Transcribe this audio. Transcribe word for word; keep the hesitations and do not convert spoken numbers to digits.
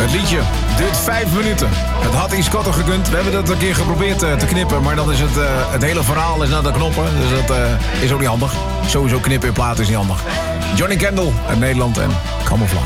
Het liedje duurt vijf minuten. Het had iets korter gekund. We hebben dat een keer geprobeerd uh, te knippen. Maar dan is het, uh, het hele verhaal is naar de knoppen. Dus dat uh, is ook niet handig. Sowieso knippen in platen is niet handig. Johnny Kendall uit Nederland en Camouflage.